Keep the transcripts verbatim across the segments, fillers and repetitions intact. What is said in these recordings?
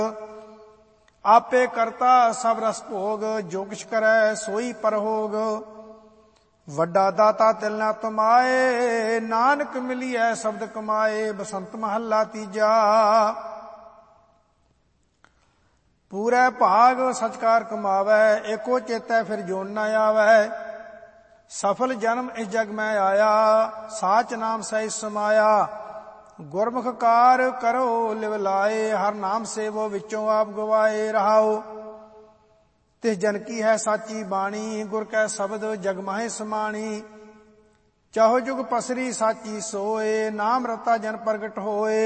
आपे करता सब रस भोग, जो किछ करै सोई परहोग। वड्डा दाता तिल ना तुमाए, नानक मिलिए शब्द कमाए। बसंत महला तीजा। पूरे भाग सचकार कमावै, एको चेतै फिर जोन न आवै। सफल जन्म इस जग में आया, साच नाम सही समाया। गुरमुख कार करो लिव लाए, हर नाम से वो विचों आप गवाए। रहाओ तिस जन की है साची बाणी, गुर कै शब्द जग माहे समाणी। चाहो जुग पसरी साची सोए, नाम रता जन प्रगट होए।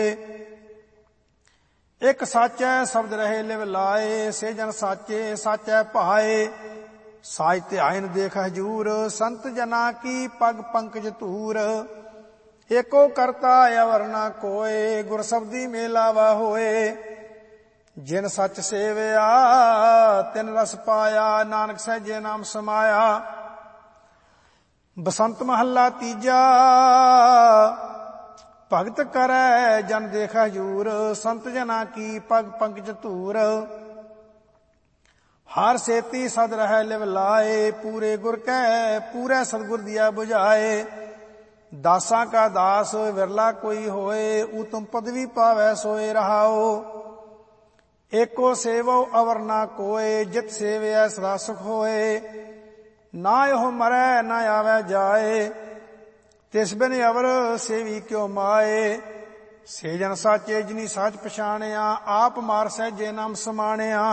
एक साचै शब्द रहे लिव लाए, से जन साचे साचै भाए। साज ध्यान देख हजूर, संत जना की पग पंकज धूर। एको करता अवर ना कोय, गुर शब्दी मेलावा होए। जिन सच सेवया तिन रस पाया, नानक सहजे नाम समाया। बसंत महला तीजा। भगत करै जन देख हजूर, संत जना की पग पंकज धूर। हर सेती सद रह लिव लाए, पूरे गुर कै पूरे सतगुर दिया बुझाए। दासा का दास विरला कोई होए, ऊतम पदवी पावै सोए। रहाओ एको सेवो अवर ना कोय, जित सेवै सदा सुख होए। ना यहो मरै ना आवै जाए, तिस बिन अवर सेवी क्यों माए। से जन साचे जिनी साच पछाणिया, आप मार सहजे नाम समाणिया।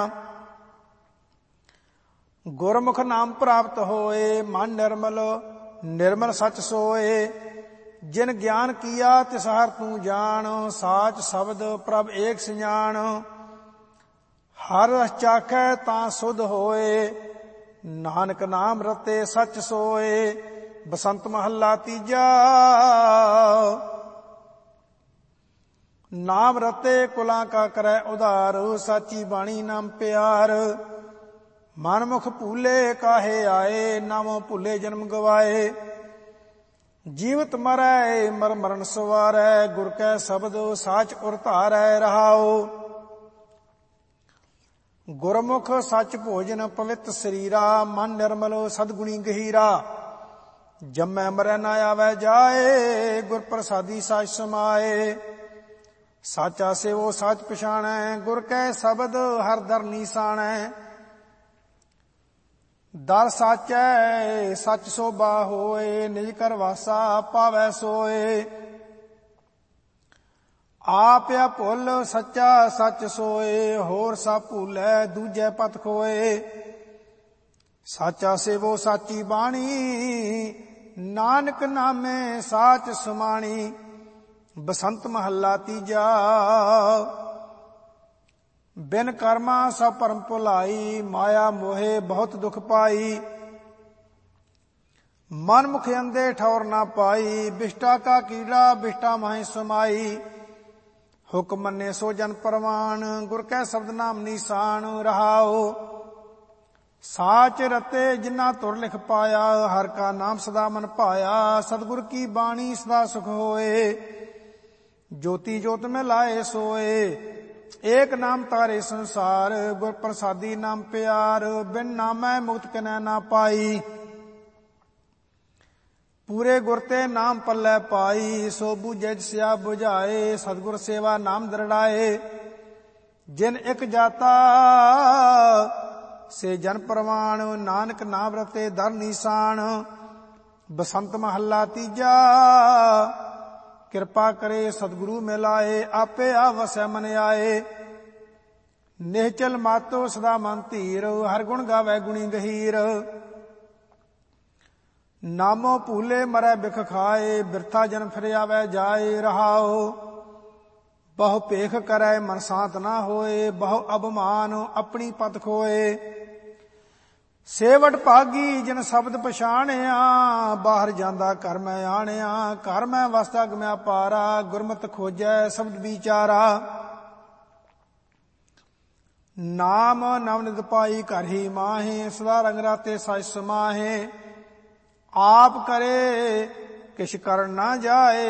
गुरमुख नाम प्राप्त होए, मन निर्मल निर्मल सच सोए। जिन ज्ञान किया तिस हर तू जान, साच शब्द प्रभ एक सिजान। हर रस चाखै तां सुध होए, नानक नाम रते सच सोए। बसंत महला तीजा। नाम रते कुलां का करै उधार, साची बाणी नाम प्यार। मनमुख भूले काहे आए, नामों भूले जन्म गवाए। जीवत मरै मर मरण सवारै, गुर कै शब्द साच उर धारै। रहाओ गुरमुख सच भोजन पवित्र शरीरा, मन निर्मल सदगुणी गहीरा। जम्मै मरै ना आवै जाए, गुर प्रसादी साच समाए। साचा सेवो साच पछाणै, गुर कै शब्द हर दर नीसाणै। दर साचै सच सोभा होए, निज कर वासा पावै सोए। आपया भुल सच्चा सच सोए, होर सा भूलै दूजै पत खोए। साचा सेवो साची बाणी, नानक नामे साच समाणी। बसंत महला तीजा। बिन कर्मा सब परम भुलाई, माया मोहे बहुत दुख पाई। मन मुख अंधे ठौर ना पाई, बिष्टा का कीड़ा बिष्टा माहि समाई। हुक्म मन्ने सो जन परवान, गुर कै शब्द नाम निशान। रहाओ साच रते जिन्ना तुर लिख पाया, हर का नाम सदा मन पाया। सतगुर की बाणी सदा सुख होए, ज्योति ज्योत में लाए सोए। एक नाम तारे संसार, गुर प्रसादी नाम प्यार। बिन नामै मुक्त कनै ना पाई, पूरे गुर ते नाम पल्लै पाई। सो बूझे सिया बुझाए, सतगुर सेवा नाम दरड़ाए। जिन एक जाता से जन प्रवाण, नानक नाम रते दर निशान। बसंत महला तीजा। किरपा करे सतगुरु मिलाए, आपे आवसै मन आए। निहचल मातो सदा मन धीर, हर गुण गावै गुणी गहीर। नामो भूले मरै बिख खाए, बिरथा जन्म फिर आवै जाए। रहाओ बहु पेख करै मन शांत ना होए, बहु अभिमान अपनी पत खोए। सेवट भागी जिन शब्द पछाणिया, बाहर ਜਾਂਦਾ ਘਰ ਮੈਂ ਆਣਿਆ। ਘਰ ਮੈਂ ਵਸਦਾ ਗਮਿਆ ਪਾਰਾ, ਗੁਰਮਤਿ ਖੋਜੈ ਸ਼ਬਦ ਵਿਚਾਰਾ। ਨਾਮ ਨਵਨਿਤ ਪਾਈ ਘਰ ਹੀ ਮਾਹੇ, ਸਦਾ ਰੰਗ ਰਾਤੇ ਸਚ ਸਮਾਹੇ। ਆਪ ਕਰੇ ਕਿਛ ਕਰਨ ਨਾ ਜਾਏ,